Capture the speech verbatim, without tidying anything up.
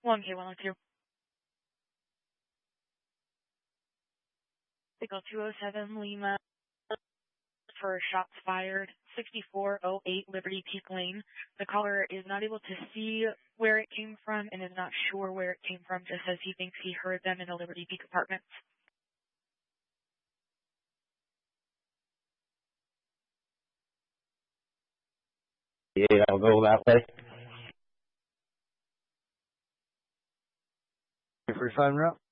one K one oh two. Signal two oh seven Lima for shots fired, sixty-four oh eight Liberty Peak Lane. The caller is not able to see where it came from and is not sure where it came from, just says he thinks he heard them in the Liberty Peak apartments. Yeah, I'll go that way. For fun route.